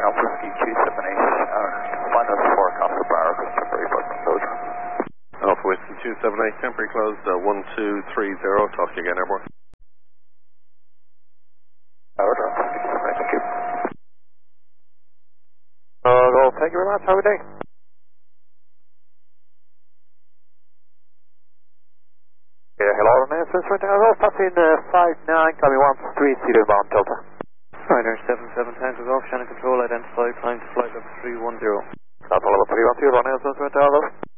Alpha Whiskey 278, line us for Castle Barrow, temporary parking closed. Alpha Whiskey 278, temporary closed, 1230, talk to you again, airborne. Order, thank you. Well, thank you very much, have a good day. Yeah, hello, Nancy, right now, I'll stop in 59, call me 130 bound Delta. Ryder 77 Tango Golf, Shannon Control, identify, climb to flight level 310. That's all level 310, Ron Nelson, right now,